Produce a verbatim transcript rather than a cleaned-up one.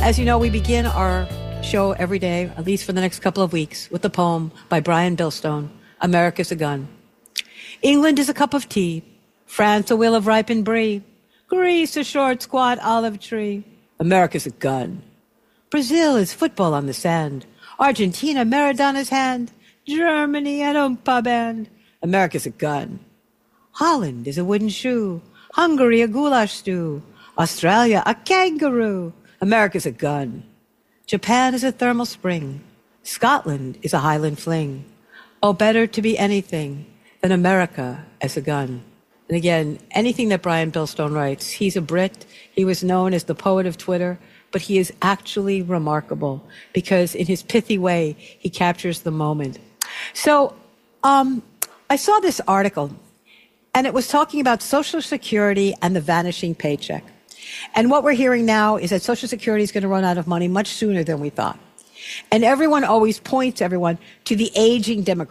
As you know, we begin our show every day, at least for the next couple of weeks, with the poem by Brian Billstone, America's a Gun. England is a cup of tea, France a wheel of ripened brie, Greece a short, squat olive tree. America's a gun. Brazil is football on the sand, Argentina Maradona's hand, Germany an oompa band. America's a gun. Holland is a wooden shoe, Hungary a goulash stew, Australia a kangaroo. America's a gun. Japan is a thermal spring. Scotland is a Highland fling. Oh, better to be anything than America as a gun. And again, anything that Brian Billstone writes, he's a Brit. He was known as the poet of Twitter, but he is actually remarkable because in his pithy way, he captures the moment. So um, I saw this article, and it was talking about Social Security and the vanishing paycheck. And what we're hearing now is that Social Security is going to run out of money much sooner than we thought. And everyone always points, everyone, to the aging demographic.